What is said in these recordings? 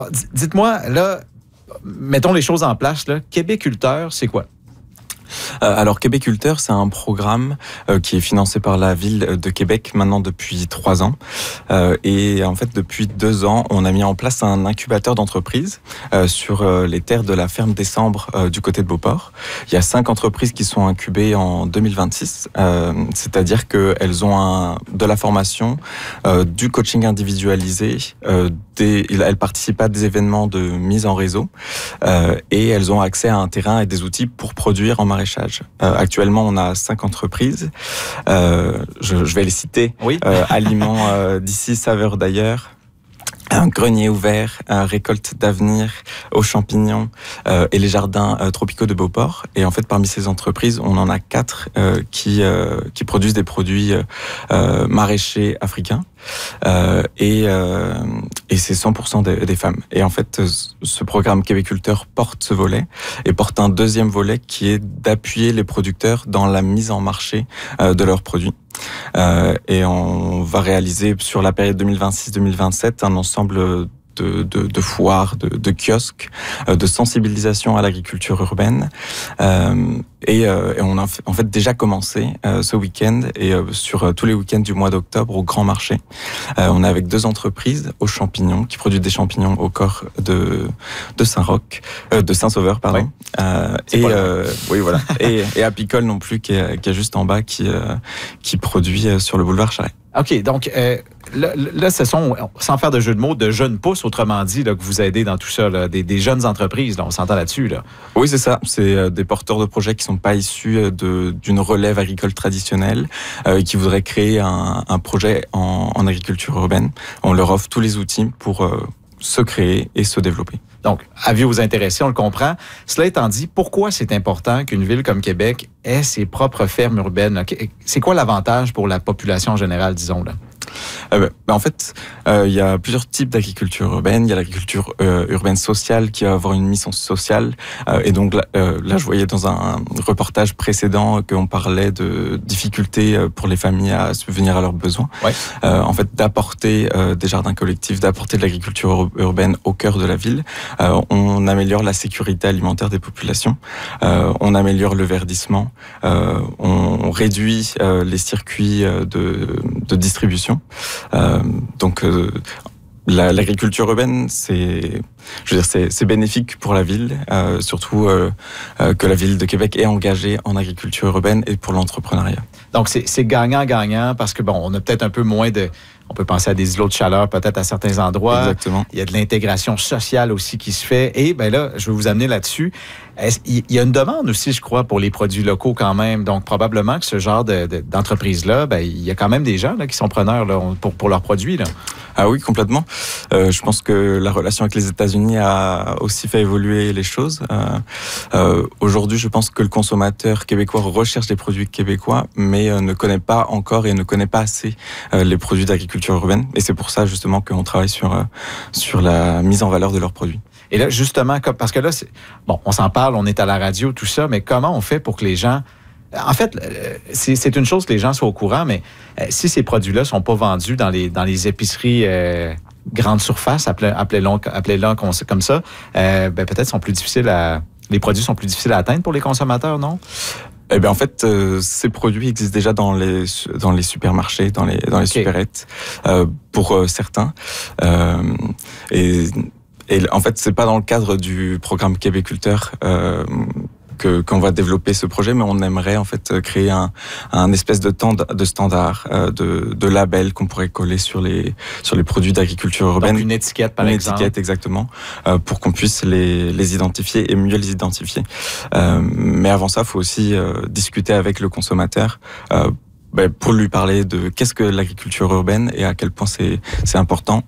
Dites-moi, là, mettons les choses en place, là. Québéculteur, c'est quoi? Alors Québéculteur, c'est un programme qui est financé par la ville de Québec maintenant depuis 3 ans. Et en fait, depuis 2 ans, on a mis en place un incubateur d'entreprises sur les terres de la ferme Décembre du côté de Beauport. Il y a 5 entreprises qui sont incubées en 2026, c'est-à-dire qu'elles ont de la formation, du coaching individualisé, elles participent à des événements de mise en réseau et elles ont accès à un terrain et des outils pour produire en maraîchage. Actuellement, on a 5 entreprises. Je vais les citer. Oui. Aliments d'ici, saveurs d'ailleurs. Un grenier ouvert, récolte d'avenir, aux champignons et les jardins tropicaux de Beauport. Et en fait, parmi ces entreprises, on en a 4 qui produisent des produits maraîchers africains. Et c'est 100% des femmes. Et en fait, ce programme Québéculteur porte ce volet et porte un deuxième volet qui est d'appuyer les producteurs dans la mise en marché de leurs produits. Et on va réaliser sur la période 2026-2027 un ensemble de foires, de kiosques, de sensibilisation à l'agriculture urbaine. Et on a en fait déjà commencé ce week-end et sur tous les week-ends du mois d'octobre au Grand Marché. On est avec 2 entreprises aux champignons qui produisent des champignons au corps de Saint-Roch, de Saint-Sauveur, pardon. Oui. Oui, voilà. Et Apicole non plus qui est juste en bas qui produit sur le boulevard Charest. OK, donc là, ce sont, sans faire de jeu de mots, de jeunes pousses, autrement dit, là, que vous aidez dans tout ça, là, des jeunes entreprises, là, on s'entend là-dessus. Là. Oui, c'est ça. C'est des porteurs de projets qui ne sont pas issus d'une relève agricole traditionnelle, qui voudraient créer un projet en agriculture urbaine. On leur offre tous les outils pour se créer et se développer. Donc, avis aux intéressés, on le comprend. Cela étant dit, pourquoi c'est important qu'une ville comme Québec ait ses propres fermes urbaines? Là? C'est quoi l'avantage pour la population en général, disons, là? En fait, il y a plusieurs types d'agriculture urbaine. Il y a l'agriculture urbaine sociale qui va avoir une mission sociale. Et donc là, je voyais dans un reportage précédent qu'on parlait de difficultés pour les familles à subvenir à leurs besoins. Ouais. En fait, d'apporter des jardins collectifs, d'apporter de l'agriculture urbaine au cœur de la ville. On améliore la sécurité alimentaire des populations. On améliore le verdissement. On réduit les circuits de distribution. Donc l'agriculture urbaine, c'est bénéfique pour la ville, surtout que la ville de Québec est engagée en agriculture urbaine et pour l'entrepreneuriat. Donc c'est gagnant-gagnant parce que bon, on a peut-être un peu moins on peut penser à des îlots de chaleur peut-être à certains endroits. Exactement. Il y a de l'intégration sociale aussi qui se fait. Et ben là, je vais vous amener là-dessus. Il y a une demande aussi, je crois, pour les produits locaux quand même. Donc probablement que ce genre d'entreprise-là, ben il y a quand même des gens là, qui sont preneurs là, pour leurs produits. Là. Ah oui, complètement. Je pense que la relation avec les États-Unis a aussi fait évoluer les choses. Aujourd'hui, je pense que le consommateur québécois recherche des produits québécois, mais ne connaît pas encore et ne connaît pas assez les produits d'agriculture urbaine. Et c'est pour ça, justement, qu'on travaille sur la mise en valeur de leurs produits. Et là, justement, parce que là, on s'en parle, on est à la radio, tout ça, mais comment on fait pour que les gens... En fait, c'est une chose que les gens soient au courant, mais si ces produits-là sont pas vendus dans les épiceries grande surface, appelez-le comme ça, peut-être sont plus difficiles les produits sont plus difficiles à atteindre pour les consommateurs, non? Eh bien, en fait, ces produits existent déjà dans les supermarchés, dans les Okay. supérettes, pour certains. Et en fait, c'est pas dans le cadre du programme Québéculteur qu'on va développer ce projet, mais on aimerait en fait créer un espèce de standard, de label qu'on pourrait coller sur les produits d'agriculture urbaine. Donc une étiquette, par exemple. Une étiquette, exactement, pour qu'on puisse les identifier et mieux les identifier. Mais avant ça, il faut aussi discuter avec le consommateur pour lui parler de qu'est-ce que l'agriculture urbaine et à quel point c'est important.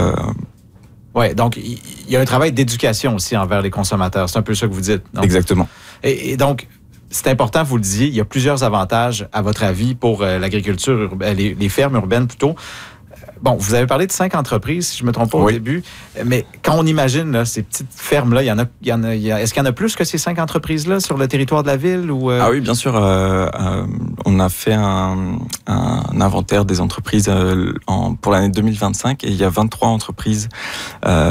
Oui, donc il y a un travail d'éducation aussi envers les consommateurs. C'est un peu ça que vous dites. Non? Exactement. Et donc, c'est important, vous le disiez, il y a plusieurs avantages, à votre avis, pour l'agriculture, les fermes urbaines plutôt. Bon, vous avez parlé de 5 entreprises, si je ne me trompe pas au début, mais quand on imagine là, ces petites fermes-là, est-ce qu'il y en a plus que ces 5 entreprises-là sur le territoire de la ville? Ou Ah oui, bien sûr. On a fait un inventaire des entreprises pour l'année 2025 et il y a 23 entreprises